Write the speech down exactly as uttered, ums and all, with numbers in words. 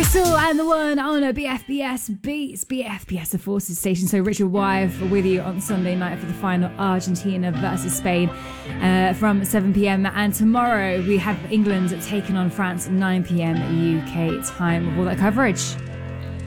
Crystal and the one on a B F B S Beats, B F B S, the Forces station. So Richard Wyeth with you on Sunday night for the final Argentina versus Spain uh, from seven p.m. And tomorrow we have England taking on France at nine p.m. U K time with all that coverage.